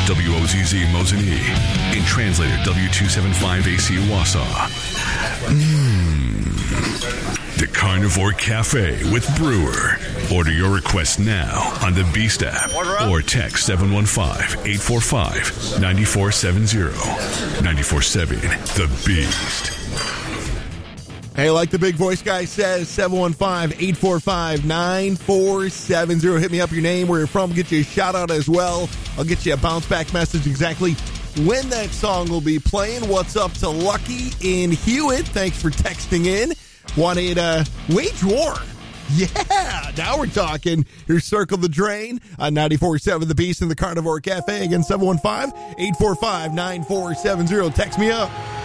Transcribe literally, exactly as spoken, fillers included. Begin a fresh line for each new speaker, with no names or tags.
W O Z Z Mosinee. In translator, W two seventy-five A C Wausau. Mmm. The Carnivore Cafe with Brewer. Order your request now on the Beast app or text seven one five, eight four five, nine four seven zero. nine four seven, The Beast.
Hey, like the big voice guy says, seven one five, eight four five, nine four seven zero. Hit me up, your name, where you're from, get you a shout out as well. I'll get you a bounce back message exactly when that song will be playing. What's up to Lucky in Hewitt? Thanks for texting in. Wanted a wage war. Yeah, now we're talking. Here's Circle the Drain on ninety-four point seven The Beast in the Carnivore Cafe. Again, seven one five, eight four five, nine four seven zero. Text me up.